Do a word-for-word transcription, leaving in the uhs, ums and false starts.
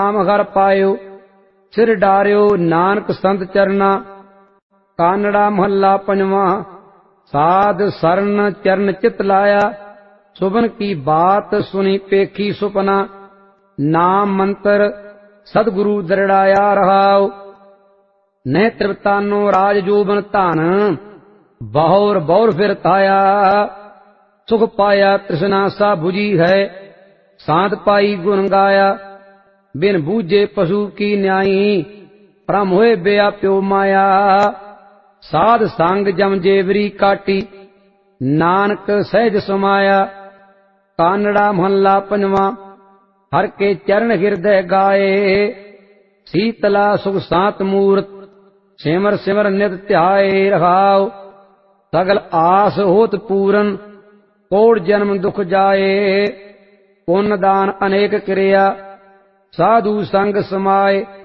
ਨਾਮ ਹਰ ਪਾਇਓ ਸਿਰ ਡਾਰਿਓ ਨਾਨਕ ਸੰਤ ਚਰਨਾ। ਕਾਨੜਾ ਮਹੱਲਾ ਪੰਜਵਾਂ। ਸਾਧ ਸਰਨ ਚਰਨ ਚਿਤ ਲਾਇਆ ਸੁਬਨ ਕੀ ਬਾਤ ਸੁਣੀ ਪੇਖੀ ਸੁਪਨਾ। ਨਾਮ ਮੰਤਰ ਸਤਿਗੁਰੂ ਦਰੜਾਇਆ ਰਹਾਉ ਨਹਿ ਤ੍ਰਿਪਤਾਨੋ ਰਾਜ ਜੋਬਨ ਧਨ। ਬਹੁਰ ਬਹੁਰ ਫਿਰ ਤਾਇਆ ਸੁਖ ਪਾਇਆ ਤ੍ਰਿਸ਼ਨਾ ਸਾ 부ਜੀ ਹੈ। ਸਾਧ ਪਾਈ ਗੁਣ ਗਾਇਆ ਬਿਨ ਬੂਝੇ ਪਸ਼ੂ ਕੀ ਨਿਆਈ। ਭ੍ਰਮ ਹੋਏ ਬਿਆਪਿਓ ਮਾਇਆ ਸਾਧ ਸੰਗ ਜਮ ਜੇਵਰੀ ਕਾਟੀ। ਨਾਨਕ ਸਹਿਜ ਸਮਾਇਆ। ਕਾਨੜਾ ਮਹੱਲਾ ਪੰਜਵਾਂ। ਹਰ ਕੇ ਚਰਨ ਹਿਰਦੈ ਗਾਏ ਸੀਤਲਾ ਸੁਖ ਸਾਤ ਮੂਰਤ। ਸਿਮਰ ਸਿਮਰ ਨਿਤ ਧਿਆਏ ਰਹਾਉ ਸਗਲ ਆਸ ਹੋਤ ਪੂਰਨ। ਕੋੜ ਜਨਮ ਦੁਖ ਜਾਏ ਪੁੰਨ ਦਾਨ ਅਨੇਕ ਕਿਰਿਆ। ਸਾਧੂ ਸੰਗ ਸਮਾਏ